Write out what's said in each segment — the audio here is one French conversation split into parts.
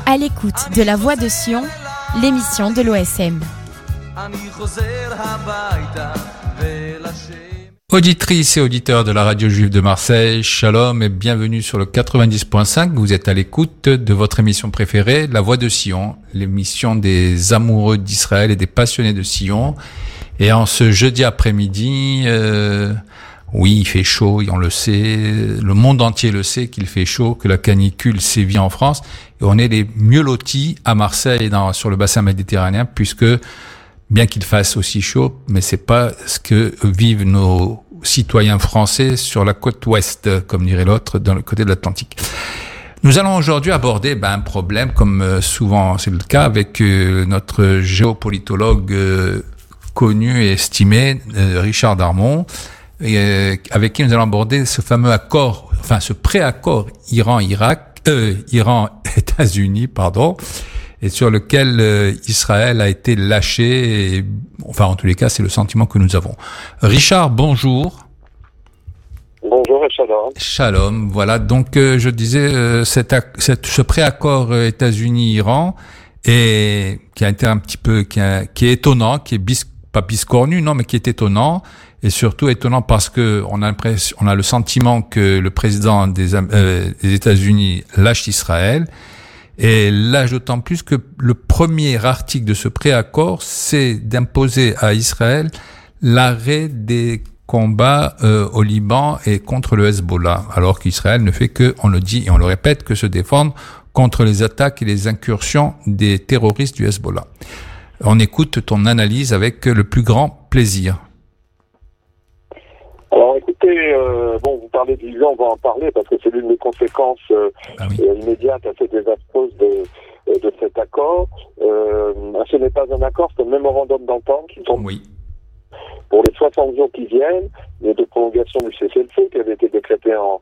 À l'écoute de La Voix de Sion, l'émission de l'OSM. Auditrices et auditeurs de la radio juive de Marseille, shalom et bienvenue sur le 90.5. Vous êtes à l'écoute de votre émission préférée, La Voix de Sion, l'émission des amoureux d'Israël et des passionnés de Sion. Et en ce jeudi après-midi, oui, il fait chaud, et on le sait, le monde entier le sait qu'il fait chaud, que la canicule sévit en France. Et on est les mieux lotis à Marseille sur le bassin méditerranéen, puisque bien qu'il fasse aussi chaud, mais c'est pas ce que vivent nos citoyens français sur la côte ouest, comme dirait l'autre, dans le côté de l'Atlantique. Nous allons aujourd'hui aborder un problème, comme souvent c'est le cas, avec notre géopolitologue connu et estimé, Richard Darmon, avec qui nous allons aborder ce fameux accord, enfin ce pré-accord Iran-États-Unis, et sur lequel Israël a été lâché, enfin en tous les cas c'est le sentiment que nous avons. Richard, bonjour. Bonjour et shalom. Shalom, voilà, donc je disais ce préaccord États-Unis-Iran et qui a été un petit peu, qui est étonnant, qui est pas biscornu, non, mais qui est étonnant, et surtout étonnant parce que on a le sentiment que le président des États-Unis lâche Israël. Et lâche d'autant plus que le premier article de ce préaccord, c'est d'imposer à Israël l'arrêt des combats au Liban et contre le Hezbollah, alors qu'Israël ne fait que, on le dit et on le répète, que se défendre contre les attaques et les incursions des terroristes du Hezbollah. On écoute ton analyse avec le plus grand plaisir. Alors écoutez, vous parlez de l'Iran, on va en parler parce que c'est l'une des conséquences immédiates assez désastreuses de cet accord. Ce n'est pas un accord, c'est un mémorandum d'entente qui tombe pour les 60 jours qui viennent, de prolongation du cessez-le-feu qui avait été décrété en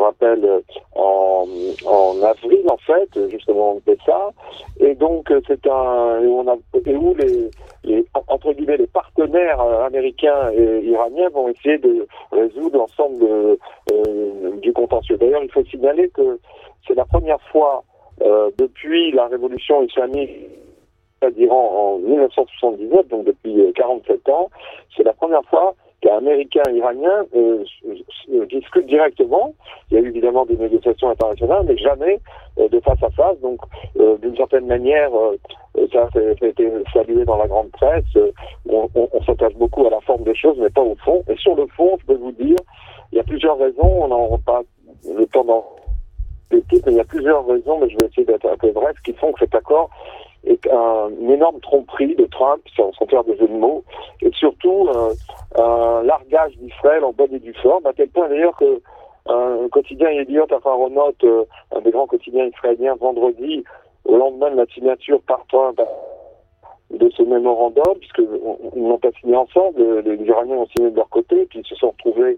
avril en fait, justement on fait ça. Et donc c'est où les entre guillemets les partenaires américains et iraniens vont essayer de résoudre l'ensemble du contentieux. D'ailleurs, il faut signaler que c'est la première fois depuis la révolution islamique d'Iran en 1979, donc depuis 47 ans, c'est la première fois qu'un Américain et Iranien discutent directement. Il y a eu évidemment des négociations internationales, mais jamais de face à face. Donc, d'une certaine manière, ça a été salué dans la grande presse. On s'attache beaucoup à la forme des choses, mais pas au fond. Et sur le fond, je peux vous dire, il y a plusieurs raisons. On n'aura pas le temps d'en détailler, mais il y a plusieurs raisons, mais je vais essayer d'être un peu bref, qui font que cet accord est une énorme tromperie de Trump, sans faire de jeu de mots, et surtout un largage d'Israël en bonne et due forme, à tel point d'ailleurs que un quotidien Yediot Aharonot, un des grands quotidiens israéliens, vendredi, au lendemain de la signature par Trump de ce mémorandum, puisqu'ils n'ont pas signé ensemble, les Iraniens ont signé de leur côté, puis ils se sont retrouvés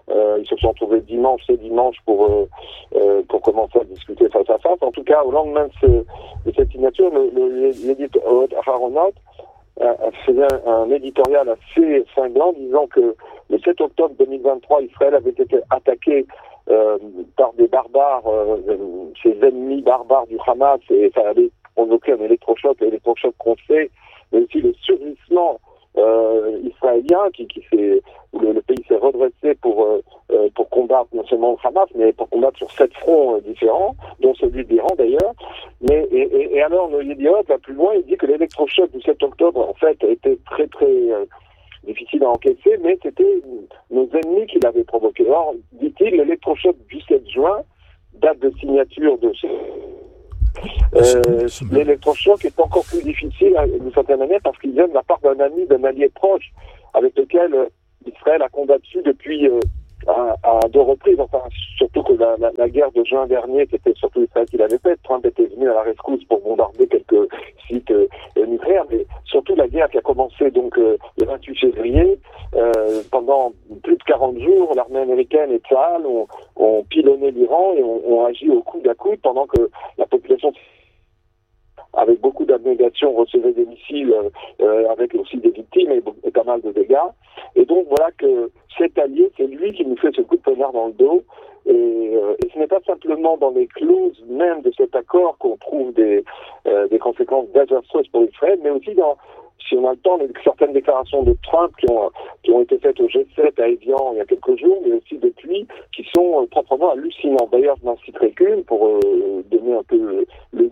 ce dimanche pour commencer à discuter face à face. En tout cas, au lendemain de cette signature, l'éditeur Aharonot faisait un éditorial assez cinglant disant que le 7 octobre 2023, Israël avait été attaqué par des barbares, ses ennemis barbares du Hamas, et ça avait provoqué un électrochoc qu'on sait, mais aussi le surgissement israélien où le pays s'est redressé pour combattre non seulement le Hamas, mais pour combattre sur 7 fronts différents, dont celui de l'Iran d'ailleurs. Et alors le Yediot va plus loin, il dit que l'électrochoc du 7 octobre en fait était très très difficile à encaisser, mais c'était nos ennemis qui l'avaient provoqué. Or, dit-il, l'électrochoc du 7 juin, date de signature de l'électrochoc est encore plus difficile d'une certaine manière parce qu'il vient de la part d'un allié proche avec lequel Israël a combattu depuis à 2 reprises, enfin surtout que la guerre de juin dernier, c'était surtout Israël qui l'avait faite. Trump était venu à la rescousse pour bombarder quelques sites nucléaires, mais surtout la guerre qui a commencé donc le 28 février, pendant plus de 40 jours, l'armée américaine et Tsahal ont pilonné l'Iran et ont agi au coude à coude pendant que la population, avec beaucoup d'abnégation, recevait des missiles avec aussi des victimes et pas mal de dégâts. Et donc voilà que cet allié, c'est lui qui nous fait ce coup de poignard dans le dos Et ce n'est pas simplement dans les clauses même de cet accord qu'on trouve des conséquences désastreuses pour Israël, mais aussi dans, si on a le temps, certaines déclarations de Trump qui ont été faites au G7 à Évian il y a quelques jours, mais aussi depuis, qui sont proprement hallucinantes. D'ailleurs, je n'en citerai qu'une pour donner un peu le...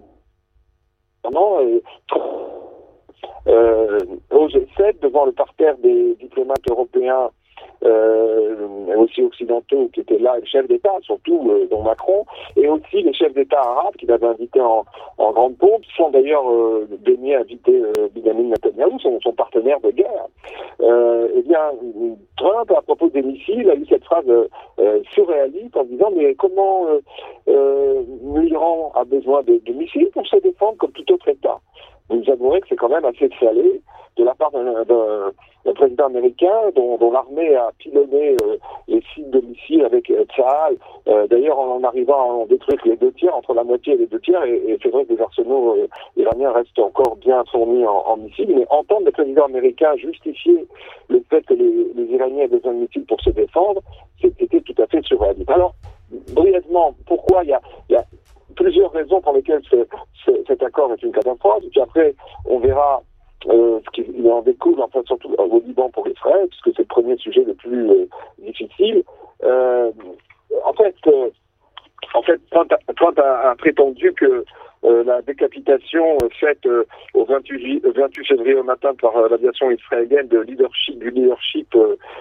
au G7, devant le parterre des diplomates européens, aussi occidentaux qui étaient là, les chefs d'État, surtout dont Macron, et aussi les chefs d'État arabes qui l'avaient invité en grande pompe, sont d'ailleurs daignés inviter Benjamin Netanyahou, son partenaire de guerre. Eh bien, Trump, à propos des missiles, a eu cette phrase surréaliste en disant « Mais comment l'Iran a besoin de missiles pour se défendre comme tout autre État ?» Vous avouerez que c'est quand même assez salé de la part d'un président américain dont l'armée a pilonné les sites de missiles avec Tsahal. D'ailleurs, en arrivant à en détruire les 2/3, entre la moitié et les 2/3, et c'est vrai que les arsenaux iraniens restent encore bien fournis en missiles, mais entendre le président américain justifier le fait que les Iraniens aient besoin de missiles pour se défendre, c'était tout à fait surréaliste. Alors, brièvement, pourquoi il y a plusieurs raisons pour lesquelles cet accord est une catastrophe, et puis après, on verra ce qui en découle, enfin surtout au Liban pour Israël, puisque c'est le premier sujet le plus difficile. En fait, Trump a prétendu que la décapitation faite au 28 février au matin par l'aviation israélienne du leadership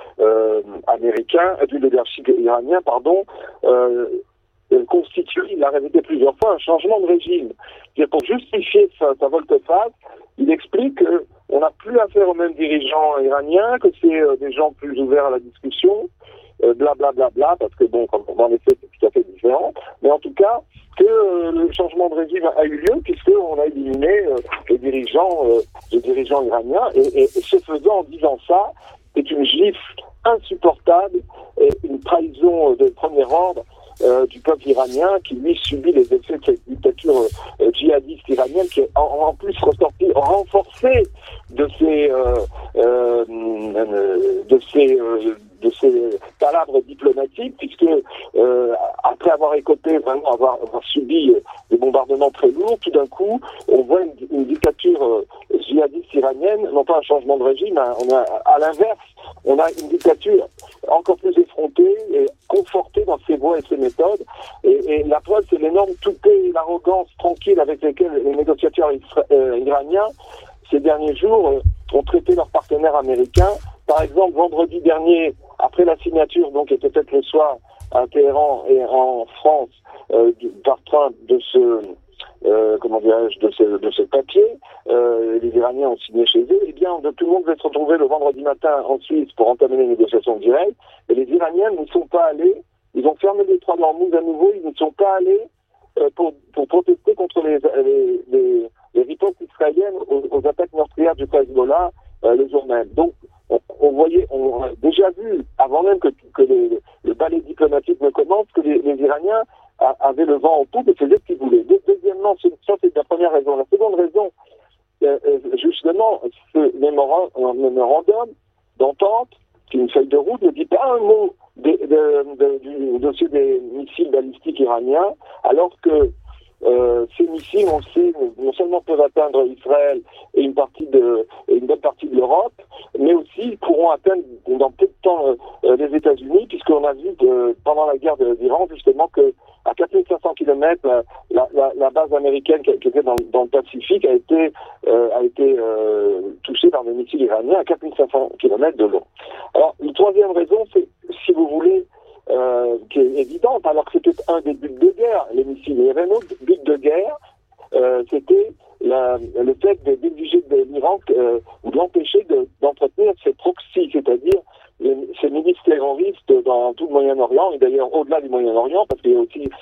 iranien, constitue, il l'a répété plusieurs fois, un changement de régime. C'est-à-dire, pour justifier sa volte-face, il explique qu'on n'a plus affaire aux mêmes dirigeants iraniens, que c'est des gens plus ouverts à la discussion, blablabla, parce que bon, dans les faits, c'est tout à fait différent. Mais en tout cas, que le changement de régime a eu lieu, puisqu'on a éliminé les dirigeants iraniens, et ce faisant, en disant ça, c'est une gifle insupportable et une trahison de premier ordre du peuple iranien qui, lui, subit les effets de cette dictature djihadiste iranienne qui est en plus renforcée de ces palabres diplomatiques, puisque après avoir écopé, vraiment avoir subi des bombardements très lourds, tout d'un coup, on voit une dictature djihadiste iranienne, non pas un changement de régime, à l'inverse, on a une dictature encore plus effrontée et confortée dans ses voies et ses méthodes. Et la preuve, c'est l'énorme toupet et l'arrogance tranquille avec lesquelles les négociateurs iraniens, ces derniers jours, ont traité leurs partenaires américains. Par exemple, vendredi dernier, après la signature, donc, qui était faite le soir à Téhéran et en France, par Trump de ce papier, les Iraniens ont signé chez eux, eh bien, tout le monde va se retrouver le vendredi matin en Suisse pour entamer les négociations directes, et les Iraniens ne sont pas allés, ils ont fermé les trois de l'Ormuz à nouveau, ils ne sont pas allés pour protester contre les ripostes israéliennes aux attaques meurtrières du Hezbollah le jour même. Donc, on a déjà vu, avant même que le ballet diplomatique ne commence, que les Iraniens avaient le vent en poupe et faisaient ce qu'ils voulaient. Deuxièmement, ça c'est la première raison. La seconde raison, justement, ce mémorandum d'entente, qui est une feuille de route, ne dit pas un mot du dossier des missiles balistiques iraniens, alors que ces missiles, on sait, non seulement peuvent atteindre Israël et une bonne partie de l'Europe, mais aussi pourront atteindre dans peu de temps les États-Unis, puisqu'on a vu pendant la guerre d'Iran, justement, que à 4500 km, la base américaine qui était dans le Pacifique a été touchée par des missiles iraniens à 4500 km de long. Alors, une troisième raison, c'est, si vous voulez, qui est évidente, alors que c'était un des buts de guerre, les missiles. Il y avait un autre but de guerre, c'était le fait d'exiger de l'Iran ou de l'empêcher d'entretenir ses proxys, c'est-à-dire ces milices terroristes dans tout le Moyen-Orient, et d'ailleurs au-delà du Moyen-Orient, parce qu'il y a aussi